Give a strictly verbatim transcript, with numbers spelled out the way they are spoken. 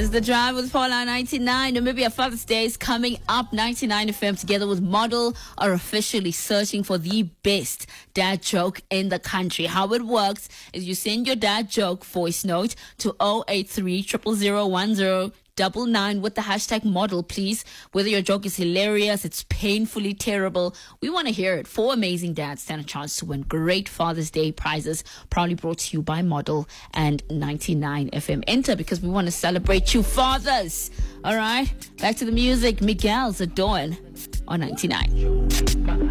It's The Drive with Paula ninety-nine. Namibia Father's Day is coming up. ninety-nine F M together with Model are officially searching for the best dad joke in the country. How it works is you send your dad joke voice note to zero eight three, zero zero zero, one zero double nine with the hashtag model, please. Whether your joke is hilarious, it's painfully terrible, we want to hear it. Four amazing dads stand a chance to win great Father's Day prizes, proudly brought to you by Model and ninety-nine F M. Enter because we want to celebrate you fathers. All right, back to the music. Miguel Zadorn on ninety-nine.